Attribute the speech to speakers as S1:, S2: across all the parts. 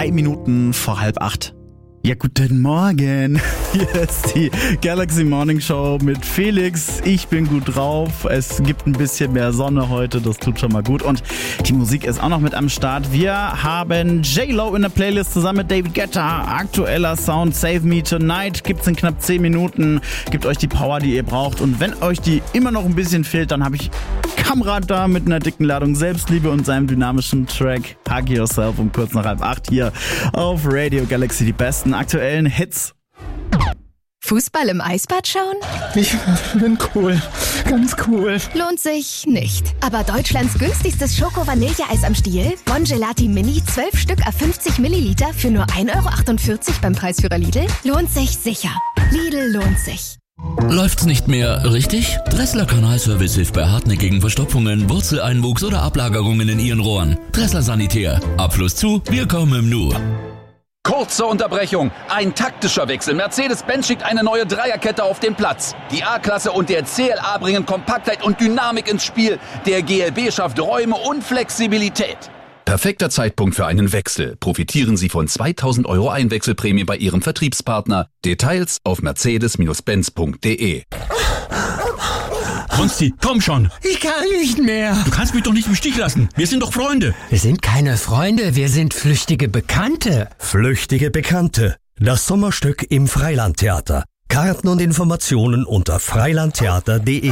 S1: 3 Minuten vor 7:30. Ja, guten Morgen. Hier ist die Galaxy Morning Show mit Felix. Ich bin gut drauf. Es gibt ein bisschen mehr Sonne heute. Das tut schon mal gut. Und die Musik ist auch noch mit am Start. Wir haben J-Lo in der Playlist zusammen mit David Guetta. Aktueller Sound Save Me Tonight gibt's in knapp 10 Minuten. Gibt euch die Power, die ihr braucht. Und wenn euch die immer noch ein bisschen fehlt, dann habe ich Kamrat da mit einer dicken Ladung Selbstliebe und seinem dynamischen Track Hug Yourself um kurz nach 7:30 hier auf Radio Galaxy. Die besten aktuellen Hits.
S2: Fußball im Eisbad schauen?
S3: Ich bin cool. Ganz cool.
S2: Lohnt sich nicht. Aber Deutschlands günstigstes Schoko-Vanilleeis am Stiel? Bon Gelati Mini, 12 Stück auf 50 Milliliter für nur 1,48 € beim Preisführer Lidl? Lohnt sich sicher. Lidl lohnt sich.
S4: Läuft's nicht mehr richtig? Dressler Kanalservice hilft bei hartnäckigen Verstopfungen, Wurzeleinwuchs oder Ablagerungen in Ihren Rohren. Dressler Sanitär. Abfluss zu, wir kommen im Nu.
S5: Kurze Unterbrechung. Ein taktischer Wechsel. Mercedes-Benz schickt eine neue Dreierkette auf den Platz. Die A-Klasse und der CLA bringen Kompaktheit und Dynamik ins Spiel. Der GLB schafft Räume und Flexibilität. Perfekter Zeitpunkt für einen Wechsel. Profitieren Sie von 2.000 € Einwechselprämie bei Ihrem Vertriebspartner. Details auf mercedes-benz.de.
S6: Konsti, komm schon.
S3: Ich kann nicht mehr.
S6: Du kannst mich doch nicht im Stich lassen. Wir sind doch Freunde.
S3: Wir sind keine Freunde, wir sind flüchtige Bekannte.
S7: Flüchtige Bekannte. Das Sommerstück im Freilandtheater. Karten und Informationen unter freilandtheater.de.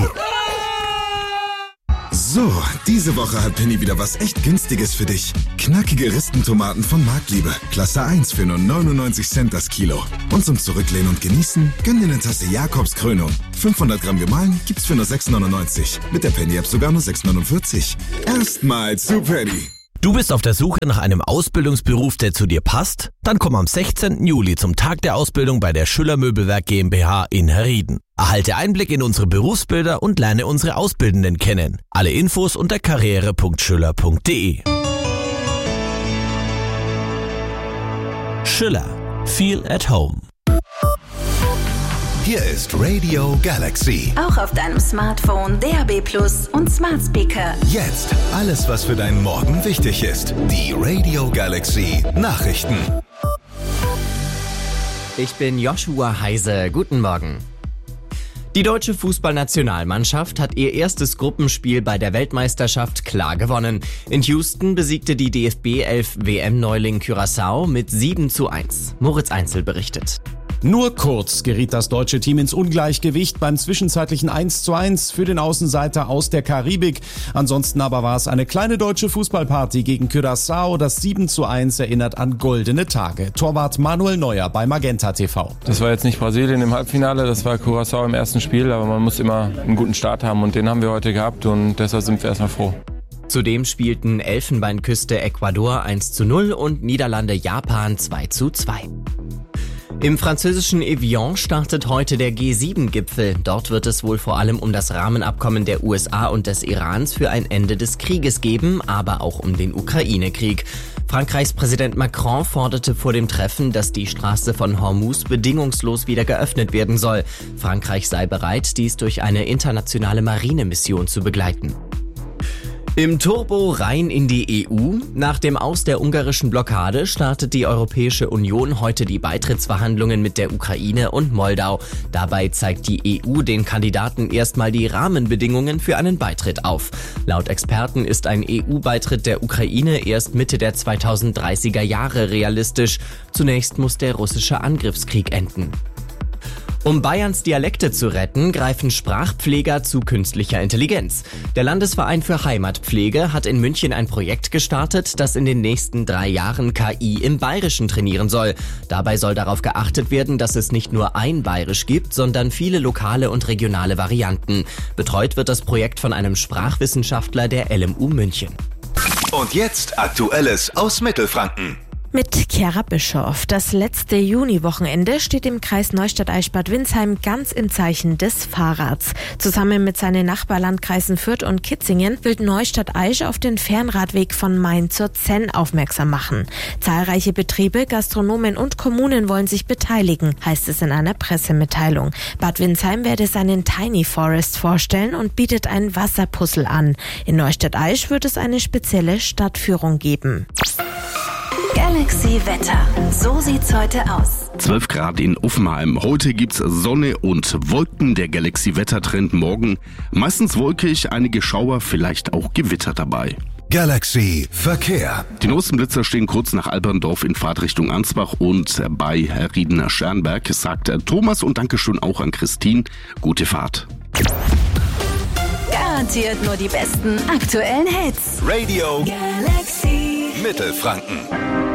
S8: So, diese Woche hat Penny wieder was echt Günstiges für dich. Knackige Ristentomaten von Marktliebe. Klasse 1 für nur 99 Cent das Kilo. Und zum Zurücklehnen und Genießen, gönn dir eine Tasse Jakobs Krönung. 500 Gramm gemahlen gibt's für nur 6,99. Mit der Penny-App sogar nur 6,49. Erstmals zu Penny.
S9: Du bist auf der Suche nach einem Ausbildungsberuf, der zu dir passt? Dann komm am 16. Juli zum Tag der Ausbildung bei der Schüller Möbelwerk GmbH in Herrieden. Erhalte Einblick in unsere Berufsbilder und lerne unsere Auszubildenden kennen. Alle Infos unter karriere.schüller.de. Schüller. Feel at home.
S10: Hier ist Radio Galaxy.
S11: Auch auf deinem Smartphone, DAB+ und Smart Speaker.
S10: Jetzt alles, was für deinen Morgen wichtig ist. Die Radio Galaxy Nachrichten.
S12: Ich bin Joshua Heise. Guten Morgen. Die deutsche Fußballnationalmannschaft hat ihr erstes Gruppenspiel bei der Weltmeisterschaft klar gewonnen. In Houston besiegte die DFB-11 WM-Neuling Curaçao mit 7:1. Moritz Einzel berichtet.
S13: Nur kurz geriet das deutsche Team ins Ungleichgewicht beim zwischenzeitlichen 1:1 für den Außenseiter aus der Karibik. Ansonsten aber war es eine kleine deutsche Fußballparty gegen Curaçao. Das 7:1 erinnert an goldene Tage. Torwart Manuel Neuer bei Magenta TV.
S14: Das war jetzt nicht Brasilien im Halbfinale, das war Curaçao im ersten Spiel, aber man muss immer einen guten Start haben und den haben wir heute gehabt und deshalb sind wir erstmal froh.
S12: Zudem spielten Elfenbeinküste Ecuador 1:0 und Niederlande Japan 2:2. Im französischen Evian startet heute der G7-Gipfel. Dort wird es wohl vor allem um das Rahmenabkommen der USA und des Irans für ein Ende des Krieges geben, aber auch um den Ukraine-Krieg. Frankreichs Präsident Macron forderte vor dem Treffen, dass die Straße von Hormuz bedingungslos wieder geöffnet werden soll. Frankreich sei bereit, dies durch eine internationale Marinemission zu begleiten. Im Turbo rein in die EU. Nach dem Aus der ungarischen Blockade startet die Europäische Union heute die Beitrittsverhandlungen mit der Ukraine und Moldau. Dabei zeigt die EU den Kandidaten erstmal die Rahmenbedingungen für einen Beitritt auf. Laut Experten ist ein EU-Beitritt der Ukraine erst Mitte der 2030er Jahre realistisch. Zunächst muss der russische Angriffskrieg enden. Um Bayerns Dialekte zu retten, greifen Sprachpfleger zu künstlicher Intelligenz. Der Landesverein für Heimatpflege hat in München ein Projekt gestartet, das in den nächsten 3 Jahren KI im Bayerischen trainieren soll. Dabei soll darauf geachtet werden, dass es nicht nur ein Bayerisch gibt, sondern viele lokale und regionale Varianten. Betreut wird das Projekt von einem Sprachwissenschaftler der LMU München.
S10: Und jetzt Aktuelles aus Mittelfranken.
S15: Mit Chiara Bischoff. Das letzte Juniwochenende steht im Kreis Neustadt-Eichsbad Windsheim ganz im Zeichen des Fahrrads. Zusammen mit seinen Nachbarlandkreisen Fürth und Kitzingen will Neustadt-Aisch auf den Fernradweg von Main zur Zenn aufmerksam machen. Zahlreiche Betriebe, Gastronomen und Kommunen wollen sich beteiligen, heißt es in einer Pressemitteilung. Bad Windsheim werde seinen Tiny Forest vorstellen und bietet ein Wasserpuzzle an. In Neustadt-Aisch wird es eine spezielle Stadtführung geben.
S11: Galaxy Wetter. So sieht's heute aus.
S16: 12 Grad in Uffenheim. Heute gibt's Sonne und Wolken. Der Galaxy-Wettertrend morgen. Meistens wolkig, einige Schauer, vielleicht auch Gewitter dabei.
S10: Galaxy Verkehr.
S16: Die neuesten Blitzer stehen kurz nach Alberndorf in Fahrtrichtung Ansbach und bei Riedener Sternberg, sagt Thomas, und Dankeschön auch an Christine. Gute Fahrt.
S11: Garantiert nur die besten aktuellen Hits.
S10: Radio
S11: Galaxy
S10: Mittelfranken.